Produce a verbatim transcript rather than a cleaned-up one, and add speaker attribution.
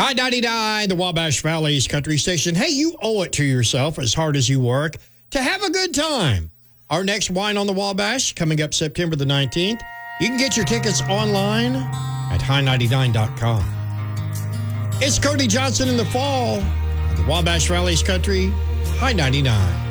Speaker 1: High ninety-nine, the Wabash Valley's country station. Hey, you owe it to yourself, as hard as you work, to have a good time. Our next Wine on the Wabash coming up September the nineteenth. You can get your tickets online at high ninety-nine dot com. It's Cody Johnson in the fall. The Wabash Valley's country, High ninety-nine.